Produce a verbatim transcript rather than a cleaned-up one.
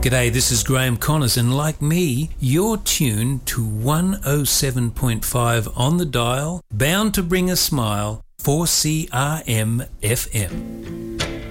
G'day, this is Graham Connors, and like me, you're tuned to one oh seven point five on the dial, bound to bring a smile, four C R M F M.